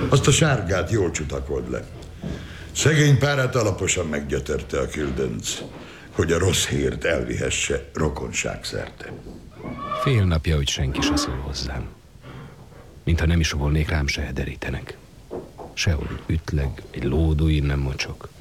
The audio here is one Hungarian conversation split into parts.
Azt a sárgát jól csutakold le. Szegény párát alaposan meggyötörte a küldönc, hogy a rossz hírt elvihesse rokonság szerte. Fél napja, hogy senki se szól hozzám. Mintha nem is volnék, rám se hederítenek. Sehol ütleg, egy lódúin nem mocsok.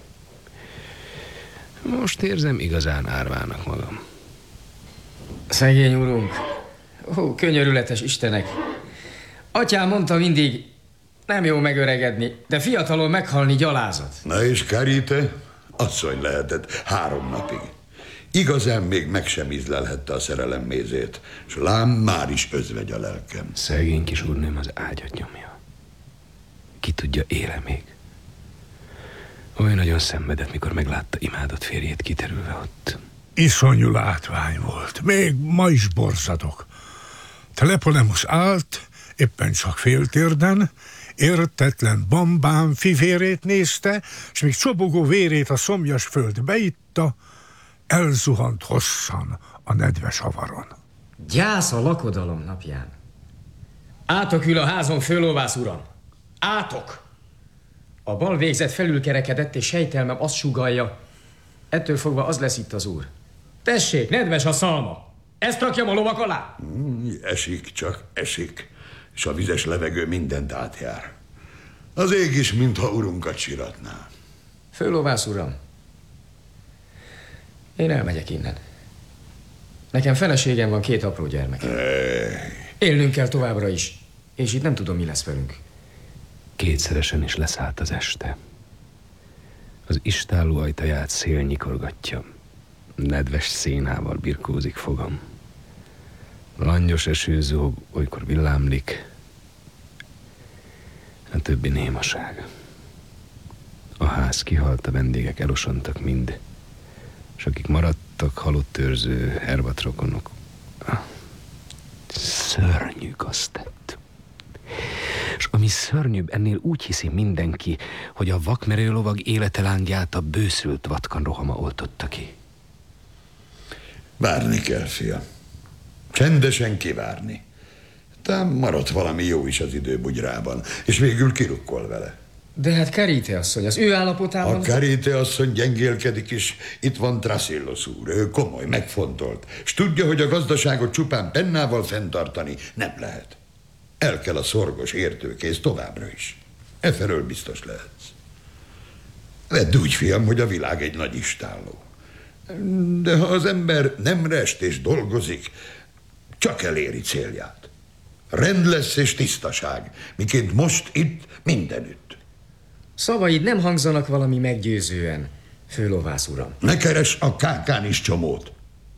Most érzem, igazán árvának magam. Szegény urunk, ó, könyörületes Istenek! Atyám mondta mindig, nem jó megöregedni, de fiatalon meghalni gyalázat. Na és Karite? Asszony lehetett 3 napig. Igazán még meg sem ízlelhette a szerelem mézét, s lám már is özvegy a lelkem. Szegény kis úrnőm az ágyat nyomja. Ki tudja, éle még. Olyan nagyon szenvedett, mikor meglátta imádott férjét kiterülve ott. Iszonyú látvány volt. Még ma is borzadok. Telepolemus állt, éppen csak féltérden, értetlen bambán fivérét nézte, s még csobogó vérét a szomjas föld beitta, elzuhant hosszan a nedves avaron. Gyász a lakodalom napján. Átok ül a házon, főlovász uram. Átok! A bal végzet felülkerekedett, és sejtelmem azt sugallja. Ettől fogva az lesz itt az úr. Tessék, nedves a szalma! Ezt rakjam a lovak alá? Esik, csak esik, és a vizes levegő mindent átjár. Az ég is, mintha urunkat siratná. Főlovász uram, én elmegyek innen. Nekem feleségem van, 2 apró gyermekem. Élnünk kell továbbra is, és itt nem tudom, mi lesz velünk. Kétszeresen is leszállt az este. Az istálló ajtaját szél nyikorgatja. Nedves szénával birkózik fogam. Langyos eső zúg, olykor villámlik. A többi némaság. A ház kihalt, a vendégek elosontak mind, és akik maradtak, halott őrző, hervatrokonok. Szörnyű gaztett. És ami szörnyűbb, ennél úgy hiszi mindenki, hogy a vakmerő lovag élete lángját a bőszült vatkan rohama oltotta ki. Várni kell, fiam. Csendesen kivárni. Tám maradt valami jó is az időbugyrában, és végül kirukkol vele. De hát Karite asszony, az ő állapotában... A Karite asszony gyengélkedik is, itt van Thrasillos úr, ő komoly, megfontolt, és tudja, hogy a gazdaságot csupán pennával fenntartani nem lehet. El kell a szorgos értőkész továbbra is. Efelől biztos lehetsz. Vedd úgy, fiam, hogy a világ egy nagy istálló. De ha az ember nem rest és dolgozik, csak eléri célját. Rend lesz és tisztaság, miként most itt mindenütt. Szavaid nem hangzanak valami meggyőzően, főlovász uram. Ne keres a kákán is csomót.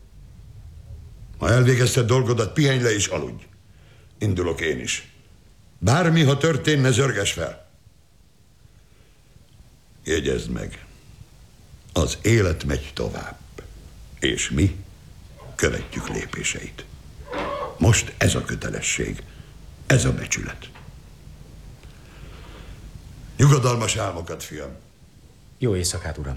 Ha elvégezted dolgodat, pihenj le és aludj. Indulok én is. Bármi, ha történne, zörges fel. Jegyezd meg. Az élet megy tovább, és mi követjük lépéseit. Most ez a kötelesség, ez a becsület. Nyugodalmas álmokat, fiam. Jó éjszakát, uram.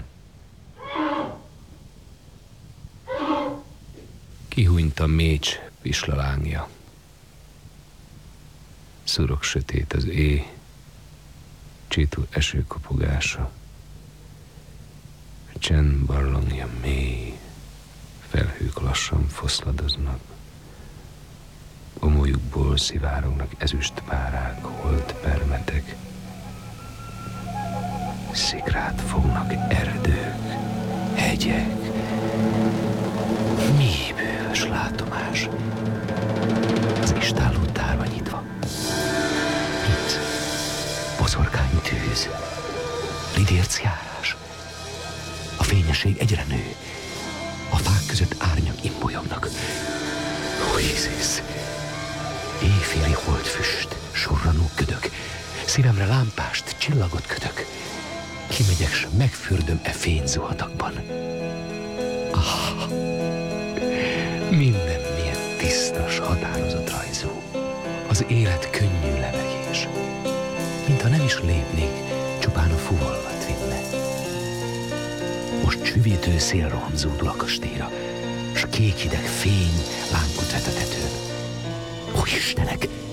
Kihúnyt a mécs pislalángja. Szurok sötét az éj, csitul eső kopogása. A csend barlangja mély, felhők lassan foszladoznak. Omolyukból szivárognak ezüst párák, holt permetek. Szikrát fognak erdők, hegyek. Mély bűvös látomás. Az istálló tárva nyitva. Itt boszorkány tűz, lidérc járás. A fényesség egyre nő. A fák között árnyak imbolyognak. Ó, Jézus! Éjféli holdfüst, surranó ködök. Szívemre lámpást, csillagot kötök. Kimegyek, s megfürdöm e fényzuhatakban. Ah, minden milyen tisztas, határozott rajzú. Az élet könnyű levegés. Mintha nem is lépnék, csupán a fuvallat vinne. Most csüvítő szél roham zúdul a kastélyra, s kék hideg fény lángot vet a tetőn. Ó, Istenek!